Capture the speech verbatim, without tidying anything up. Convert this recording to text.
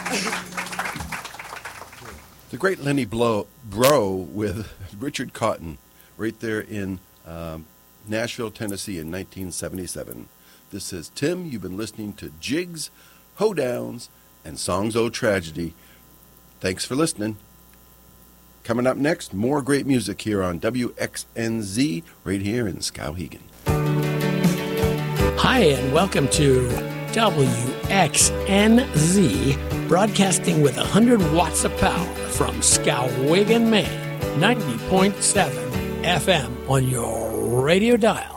The great Lenny Blow, Bro with Richard Cotton right there in um, Nashville, Tennessee in nineteen seventy-seven. This is Tim. You've been listening to Jigs, Hoedowns, and Songs O Tragedy. Thanks for listening. Coming up next, more great music here on W X N Z right here in Skowhegan. Hi, and welcome to W X N Z, broadcasting with one hundred watts of power from Skowhegan, Maine, ninety point seven F M on your radio dial.